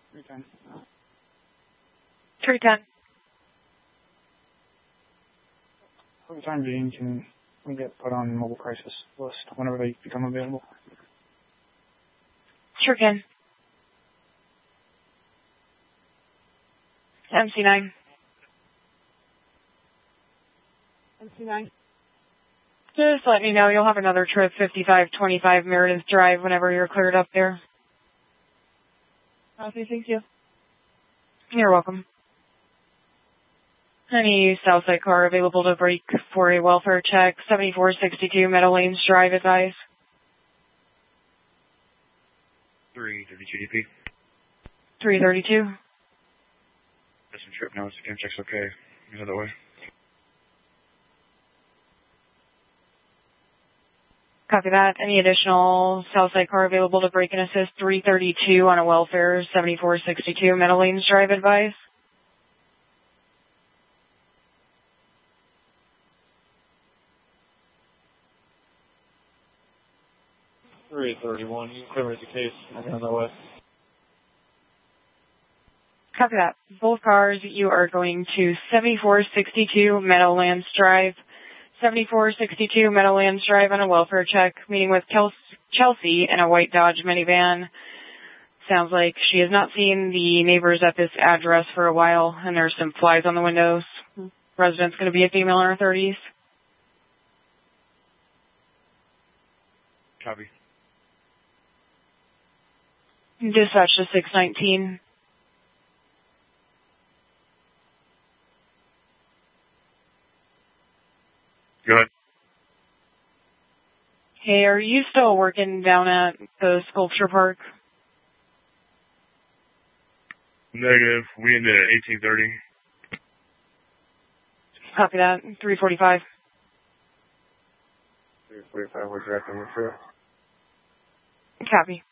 310. 310. For the time being, can we get put on mobile crisis list whenever they become available? Sure can. MC9. MC9. Just let me know. You'll have another trip, 5525 Meredith Drive, whenever you're cleared up there. Okay, thank you. You're welcome. Any Southside car available to brake for a welfare check, 7462 Meadow Lanes Drive, advise. 332 DP. 332. Listen, trip now. Again, check's okay. Go that way. Copy that. Any additional Southside car available to brake and assist, 332 on a welfare, 7462 Meadow Lanes Drive, advise. 331. You can clear the case. I'm on the way. Copy that. Both cars, you are going to 7462 Meadowlands Drive. 7462 Meadowlands Drive on a welfare check, meeting with Chelsea in a white Dodge minivan. Sounds like she has not seen the neighbors at this address for a while, and there's some flies on the windows. Resident's going to be a female in her 30s. Copy. Dispatch to 619. Go ahead. Hey, are you still working down at the sculpture park? Negative. We ended at 1830. Copy that. 345. 345, we're directing the trip. Copy.